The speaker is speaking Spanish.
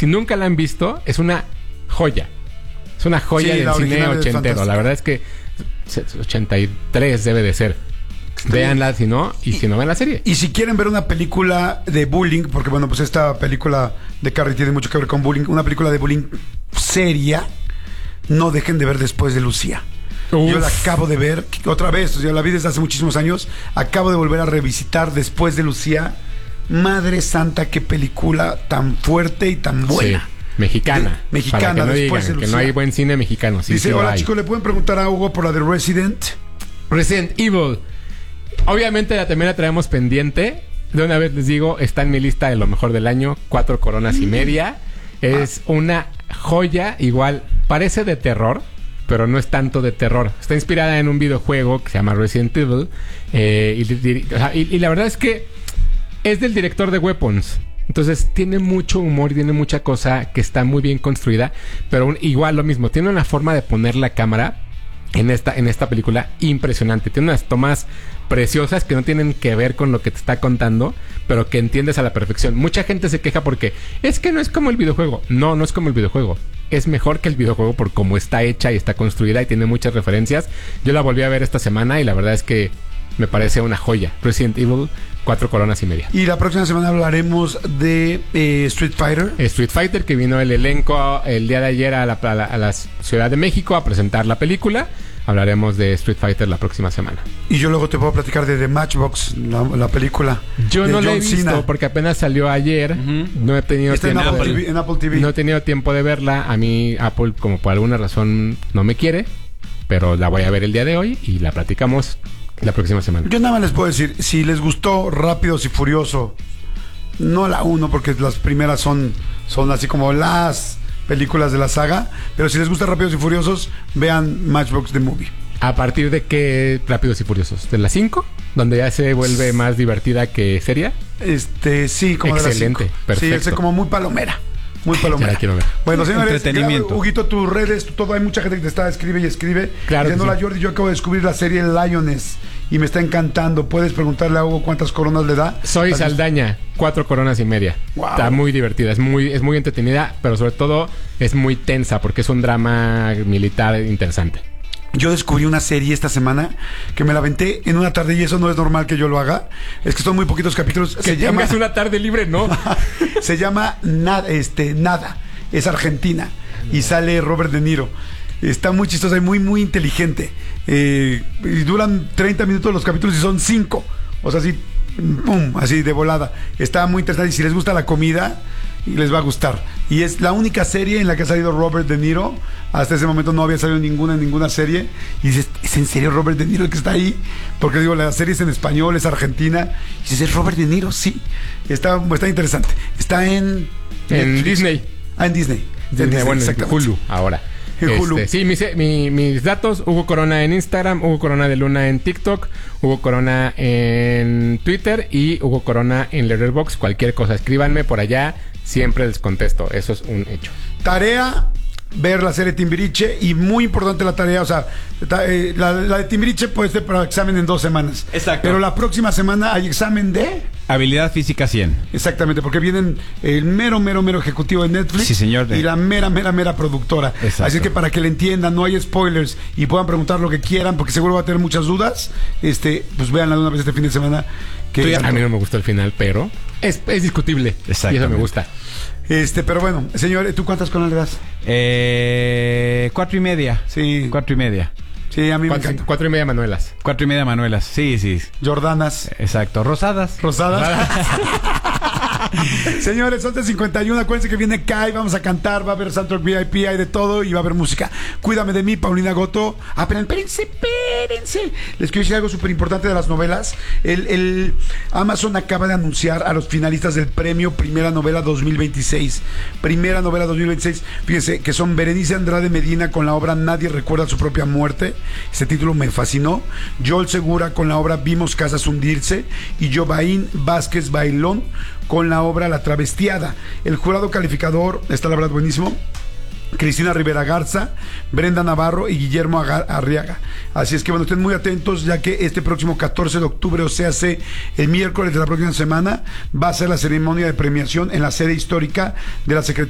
Si nunca la han visto, es una joya. Es una joya del cine ochentero. La verdad es que 83 debe de ser. Véanla si no, y si no, ven la serie. Y si quieren ver una película de bullying, porque bueno, pues esta película de Carrie tiene mucho que ver con bullying, una película de bullying seria, no dejen de ver Después de Lucía. Yo la acabo de ver otra vez, yo la vi desde hace muchísimos años, acabo de volver a revisitar Después de Lucía. Madre santa, qué película tan fuerte y tan buena. Sí. Mexicana. Mexicana, para que no Después digan de Lucía. que no hay buen cine mexicano. Sí, dice, sí hola chicos, ¿le pueden preguntar a Hugo por la de Resident Evil? Obviamente también la traemos pendiente. De una vez les digo, está en mi lista de lo mejor del año. 4 coronas y media. Es una joya. Igual, parece de terror, pero no es tanto de terror. Está inspirada en un videojuego que se llama Resident Evil. Y la verdad es que es del director de Weapons. Entonces tiene mucho humor y tiene mucha cosa que está muy bien construida. Pero igual lo mismo, tiene una forma de poner la cámara en esta película impresionante. Tiene unas tomas preciosas que no tienen que ver con lo que te está contando, pero que entiendes a la perfección. Mucha gente se queja porque es que no es como el videojuego. No es como el videojuego. Es mejor que el videojuego por cómo está hecha y está construida y tiene muchas referencias. Yo la volví a ver esta semana y la verdad es que me parece una joya. Resident Evil, 4 coronas y media. Y la próxima semana hablaremos de Street Fighter. Street Fighter, que vino el elenco el día de ayer a la Ciudad de México a presentar la película. Hablaremos de Street Fighter la próxima semana. Y yo luego te puedo platicar de The Matchbox, la película. Yo no la he visto porque apenas salió ayer. No he tenido tiempo en Apple TV. No he tenido tiempo de verla. A mí Apple, como por alguna razón, no me quiere. Pero la voy a ver el día de hoy y la platicamos la próxima semana. Yo nada más les puedo decir, si les gustó Rápidos y Furioso, no la 1, porque las primeras son así como las películas de la saga, pero si les gusta Rápidos y Furiosos, vean Matchbox The Movie. ¿A partir de qué Rápidos y Furiosos? ¿De las 5? ¿Donde ya se vuelve más divertida que seria? Sí, como excelente, de las 5. perfecto. Sí, es como muy palomera. Muy palomera. Ya la quiero ver. Bueno, señores, entretenimiento. Huguito, tus redes, todo, hay mucha gente que te está escribe y escribe. Claro. Diciendo, hola Jordi, yo acabo de descubrir la serie Lioness y me está encantando. ¿Puedes preguntarle a Hugo cuántas coronas le da? Soy Saldaña, 4 coronas y media. Wow. Está muy divertida, es muy entretenida, pero sobre todo es muy tensa porque es un drama militar interesante. Yo descubrí una serie esta semana que me la aventé en una tarde y eso no es normal que yo lo haga. Es que son muy poquitos capítulos. Que tengas una tarde libre, ¿no? Se llama Nada. Es argentina y sale Robert De Niro. Está muy chistosa y muy, muy inteligente. Y duran 30 minutos los capítulos y son 5. O sea, así, pum, así de volada. Está muy interesante y si les gusta la comida, les va a gustar. Y es la única serie en la que ha salido Robert De Niro. Hasta ese momento no había salido ninguna serie. Y dices, ¿es en serio Robert De Niro el que está ahí? Porque digo, la serie es en español, es argentina. Y dices, ¿es Robert De Niro? Sí. Está interesante. Está en Disney. En Disney. Bueno, en Hulu ahora. Sí, mis datos: Hugo Corona en Instagram, Hugo Corona de Luna en TikTok, Hugo Corona en Twitter y Hugo Corona en Letterboxd. Cualquier cosa, escríbanme por allá, siempre les contesto. Eso es un hecho. Tarea: ver la serie Timbiriche. Y muy importante la tarea, o sea, la de Timbiriche puede ser para examen en 2 semanas. Exacto. Pero la próxima semana hay examen de habilidad física 100. Exactamente, porque vienen el mero ejecutivo de Netflix. Sí, señor. Y la mera productora. Exacto. Así que para que le entiendan, no hay spoilers y puedan preguntar lo que quieran, porque seguro va a tener muchas dudas. Pues véanla de una vez este fin de semana. A mí no me gustó el final, pero es discutible. Y eso me gusta. Pero bueno, señor, ¿tú cuántas coronas le das? 4 y media. Sí. 4 y media. Sí, a mí me encanta. 4 y media Manuelas. 4 y media Manuelas. Sí. Jordanas. Exacto. Rosadas. Señores, 11:51. Acuérdense que viene Kai. Vamos a cantar. Va a haber Soundtrack VIP. Hay de todo. Y va a haber música. Cuídame de mí, Paulina Goto. Pero espérense. Les quiero decir algo súper importante de las novelas. El Amazon acaba de anunciar a los finalistas del premio Primera Novela 2026. Primera Novela 2026. Fíjense que son Berenice Andrade Medina con la obra Nadie recuerda su propia muerte. Ese título me fascinó. Joel Segura con la obra Vimos casas hundirse. Y Jovaín Vázquez Bailón con la obra La Travestiada. El jurado calificador está, la verdad, buenísimo. Cristina Rivera Garza, Brenda Navarro y Guillermo Arriaga. Así es que bueno, estén muy atentos, ya que este próximo 14 de octubre, o sea, el miércoles de la próxima semana, va a ser la ceremonia de premiación en la sede histórica de la Secretaría